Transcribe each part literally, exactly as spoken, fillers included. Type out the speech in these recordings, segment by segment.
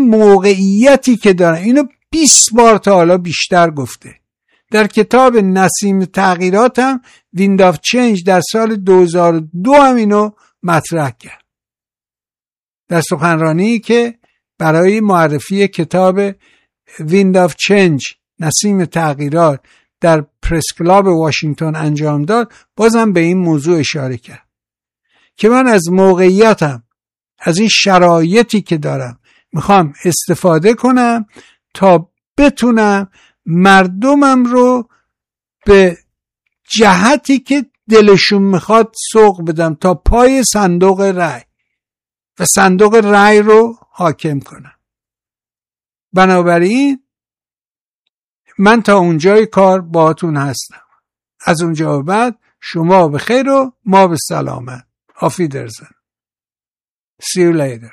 موقعیتی که دارن، اینو بیست بار تا حالا بیشتر گفته. در کتاب نسیم تغییرات هم ویند آف چنج در سال دو هزار و دو هم اینو مطرح کرد در سخنرانی که برای معرفی کتاب ویند آف چنج نسیم تغییرات در پرس کلاب واشنگتن انجام داد. بازم به این موضوع اشاره کرد که من از موقعیتم، از این شرایطی که دارم میخوام استفاده کنم تا بتونم مردمم رو به جهتی که دلشون میخواد سوق بدم تا پای صندوق رای و صندوق رای رو حاکم کنم. بنابراین من تا اونجای کار باهاتون هستم. از اونجا بعد شما به خیر و ما به سلامت. آفیدرزن. See you later.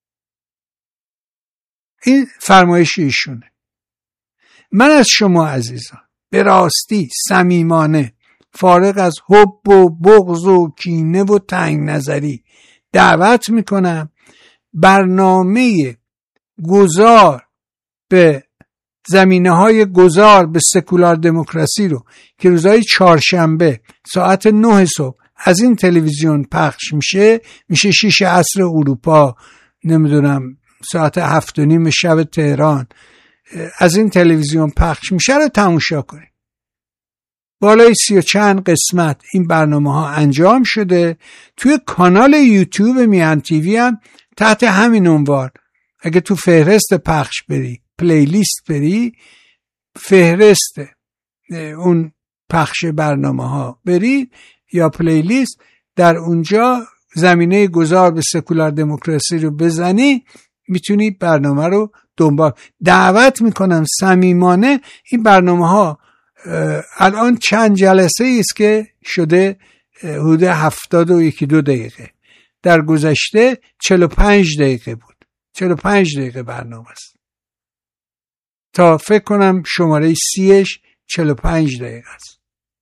این فرمایش ایشونه. من از شما عزیزان به راستی صمیمانه، فارغ از حب و بغض و کینه و تنگ نظری، دعوت میکنم برنامه گذار به زمینه های گذار به سکولار دموکراسی رو که روزهای چهارشنبه ساعت نه صبح از این تلویزیون پخش میشه، میشه شیش عصر اروپا، نمیدونم ساعت هفت و نیم شب تهران، از این تلویزیون پخش میشه رو تماشا کنید. بالای سی و چند قسمت این برنامه ها انجام شده. توی کانال یوتیوب میهن تیوی هم تحت همین عنوان، اگه تو فهرست پخش بری، پلیلیست بری، فهرست اون پخش برنامه ها بری یا پلیلیست، در اونجا زمینه گذار به سکولار دموکراسی رو بزنی، میتونی برنامه رو دنبال. دعوت میکنم صمیمانه. این برنامه ها الان چند جلسه است که شده، حدود هفتاد و یکی دو دقیقه. در گذشته چهل و پنج دقیقه بود. چهل و پنج دقیقه برنامه است. تا فکر کنم شماره سیش چهل و پنج دقیقه است.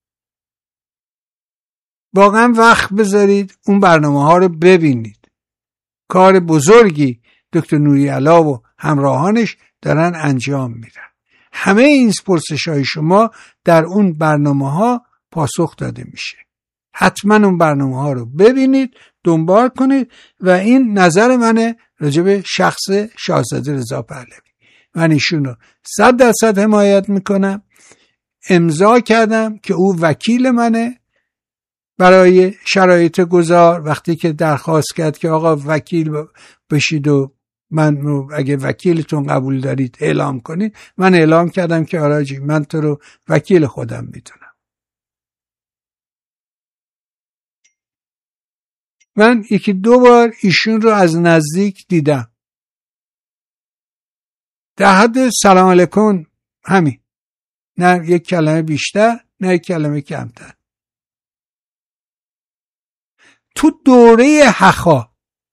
واقعا وقت بذارید اون برنامه ها رو ببینید. کار بزرگی دکتر نوری‌علا و همراهانش دارن انجام میدن. همه این پرسش های شما در اون برنامه ها پاسخ داده میشه. حتما اون برنامه ها رو ببینید، دنبال کنید و این نظر منه راجع به شخص شاهزاده رضا پهلوی. من ایشون رو صد درصد حمایت میکنم. امضا کردم که او وکیل منه برای شرایط گذار. وقتی که درخواست کرد که آقا وکیل بشید و من اگه وکیلتون قبول دارید اعلام کنید، من اعلام کردم که آراجی من تو رو وکیل خودم میدونم. من یکی دو بار ایشون رو از نزدیک دیدم، در حد سلام علیکم، همین، نه یک کلمه بیشتر نه یک کلمه کمتر. تو دوره حخا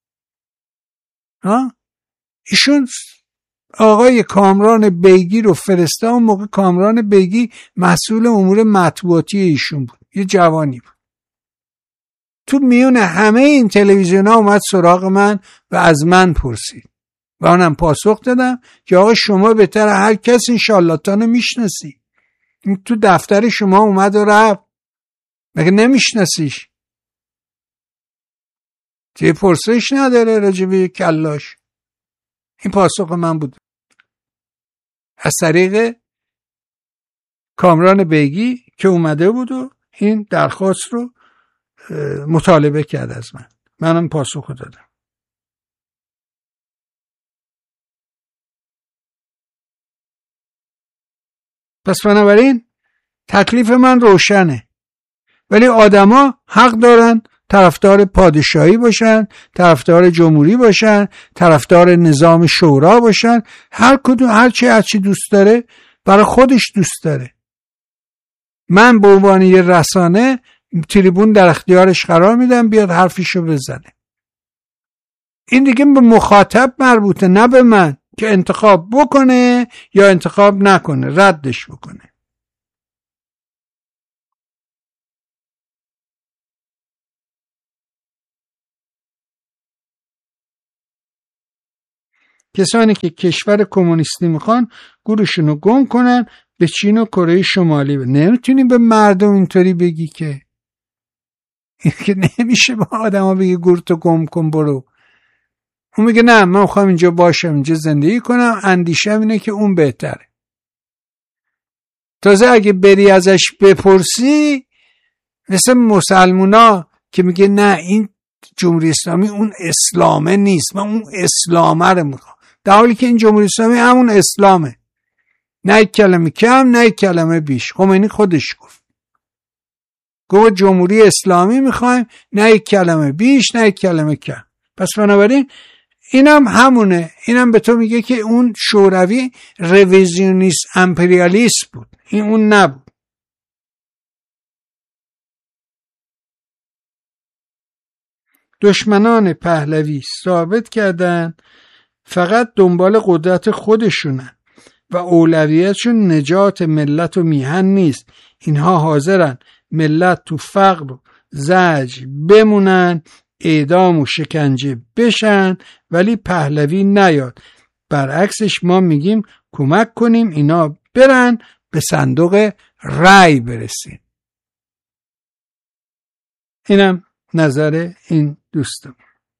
ها ایشون آقای کامران بیگی رو فرسته. اون موقع کامران بیگی مسئول امور مطبوعاتی ایشون بود، یه جوانی بود. تو میون همه این تلویزیون ها اومد سراغ من و از من پرسید و اونم پاسخ دادم که آقا شما بهتر هر کس این شالاتانو میشناسی. تو دفتر شما اومد و رفت، مگه نمیشناسیش؟ چه پرسش نداره راجبه کلاش. این پاسخ من بود از طریق کامران بیگی که اومده بود و این درخواست رو مطالبه کرد از من. منم پاسخ دادم. پس بنابراین تکلیف من روشنه، ولی آدما حق دارن طرفدار پادشاهی باشن، طرفدار جمهوری باشن، طرفدار نظام شورا باشن. هر کدوم هر چی هر چی دوست داره برای خودش دوست داره. من به عنوان یه رسانه تریبون در اختیارش قرار میدم بیاد حرفشو بزنه. این دیگه به مخاطب مربوطه، نه به من که انتخاب بکنه یا انتخاب نکنه، ردش بکنه. کسانی که کشور کمونیستی میخوان گورشون رو گم کنن به چین و کره شمالی. نمیتونی به مردم اینطوری بگی که که نمیشه با آدم ها بگی گورتو گم کن برو. اون میگه نه من میخوام اینجا باشم، اینجا زندگی کنم، اندیشم اینه که اون بهتره. تازه اگه بری ازش بپرسی مثل مسلمونا که میگه نه این جمهوری اسلامی اون اسلامه نیست، من اون اسلامه رو میخوام، در حالی که این جمهوری اسلامی همون اسلامه، نه یک کلمه کم نه یک کلمه بیش. خمینی خودش گفت گفت جمهوری اسلامی میخوایم، نه یک کلمه بیش نه یک کلمه کم. پس بنابراین اینم هم همونه. اینم به تو میگه که اون شوروی رویزیونیست امپریالیست بود، این اون نبود. دشمنان پهلوی ثابت کردن فقط دنبال قدرت خودشونن و اولویتشون نجات ملت و میهن نیست. اینها حاضرن ملت تو فقر و زجر بمونن، اعدام و شکنجه بشن، ولی پهلوی نیاد. برعکسش ما میگیم کمک کنیم اینا برن به صندوق رای برسیم. اینم نظر این دوستم.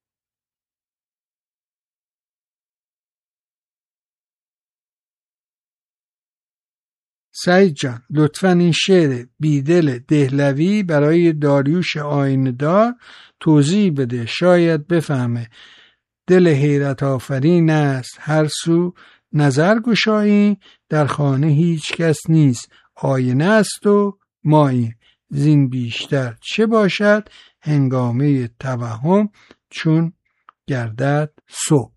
سعید جان لطفاً این شعر بیدل دهلوی برای داریوش آیندار توضیح بده، شاید بفهمه. دل حیرت آفرین است هر سو نظر گشایی، در خانه هیچ کس نیست آینه است و مایی، زین بیشتر چه باشد هنگامه توهم چون گردد صبح.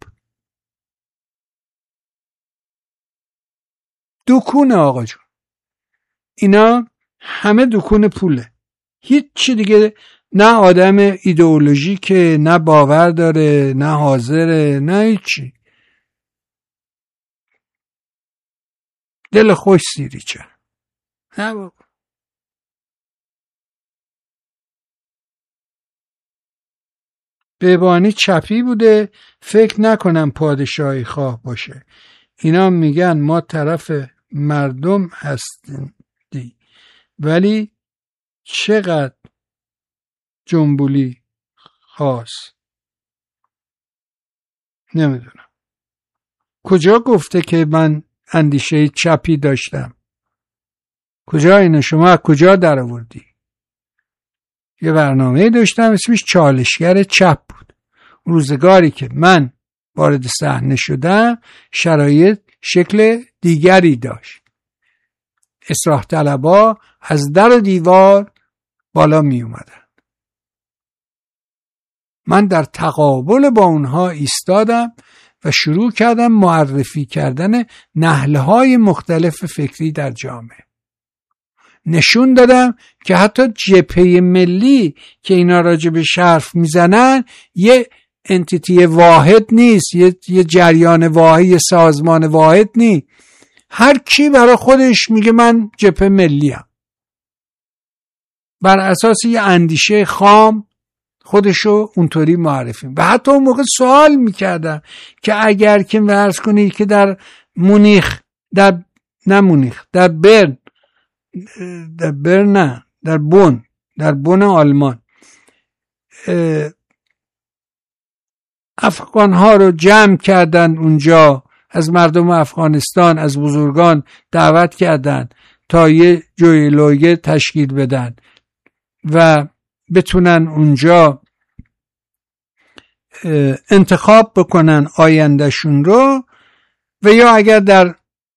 دکون آقا جون، اینا همه دکون پوله، هیچ چی دیگه. نه آدم ایدئولوژیکه، نه باور داره، نه حاضره، نه هیچی. دل خوش سیری چه نه بابا. بهبانی چپی بوده، فکر نکنم پادشاهی خواه باشه. اینا میگن ما طرف مردم هستی، ولی چقدر جنبولی خاص نمیدونم. کجا گفته که من اندیشه چپی داشتم؟ کجا اینو شما کجا در آوردی؟ یه برنامه داشتم اسمش چالشگر چپ بود. روزگاری که من وارد صحنه شدم شرایط شکل دیگری داشت. اصلاح طلبا از در و دیوار بالا می اومدن. من در تقابل با اونها ایستادم و شروع کردم معرفی کردن نهلهای مختلف فکری در جامعه. نشون دادم که حتی جبهه ملی که اینا راجبش حرف میزنن یه انتیتی واحد نیست، یه, یه جریان واحد، یه سازمان واحد نیست. هر کی برای خودش میگه من جبهه ملیم، بر اساس یه اندیشه خام خودشو اونطوری معرفی. و حتی اون موقع سوال میکردم که اگر که فرض کنید که در مونیخ در نه مونیخ در برن در برن نه در بون در بون آلمان افغان ها رو جمع کردن اونجا، از مردم افغانستان از بزرگان دعوت کردن تا یه جویلویه تشکیل بدن و بتونن اونجا انتخاب بکنن آیندهشون رو. و یا اگر در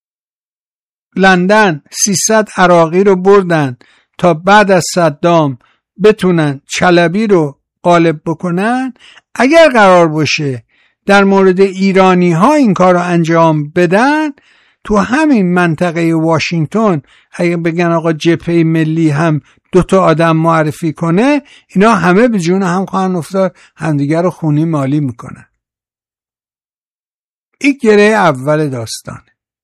لندن سیصد عراقی رو بردن تا بعد از صدام بتونن چلبی رو غالب بکنن، اگر قرار باشه در مورد ایرانی ها این کار رو انجام بدن، تو همین منطقه واشنگتن اگر بگن آقا جبهه ملی هم دو تا آدم معرفی کنه، اینا همه به جون هم خواهن افتاد، همدیگر رو خونی مالی میکنن. این گره اول داستان.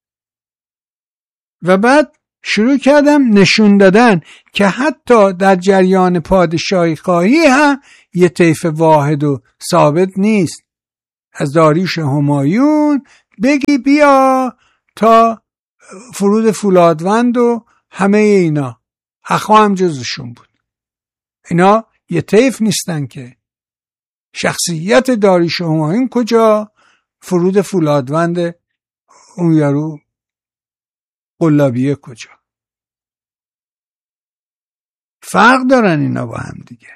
و بعد شروع کردم نشون دادن که حتی در جریان پادشاهی خواهی هم یه طیف واحد و ثابت نیست. از داریوش همایون بگی بیا تا فرود فولادوند و همه اینا. اخوا هم جزشون بود. اینا یه طیف نیستن که. شخصیت داریوش همایون کجا؟ فرود فولادوند اون یارو قلابیه کجا؟ فرق دارن اینا با هم دیگه.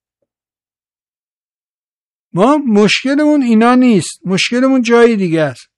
ما مشکلمون اینا نیست، مشکلمون جای دیگه است.